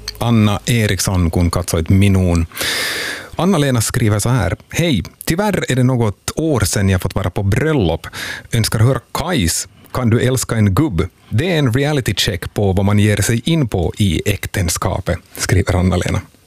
Anna Eriksson, kun katsoit minuun. Anna-Lena skriver så här. Hej, tyvärr är det något år sedan jag fått vara på bröllop. Önskar höra Kajs. Kan du älska en gubb? Det är en reality check på vad man ger sig in på i äktenskapet, skriver Anna-Lena.